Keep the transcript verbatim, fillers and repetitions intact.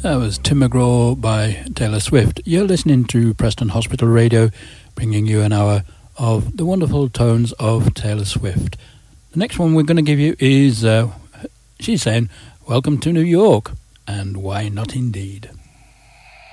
That was Tim McGraw by Taylor Swift. You're listening to Preston Hospital Radio, bringing you an hour of the wonderful tones of Taylor Swift. The next one we're going to give you is, uh, she's saying, welcome to New York, and why not indeed.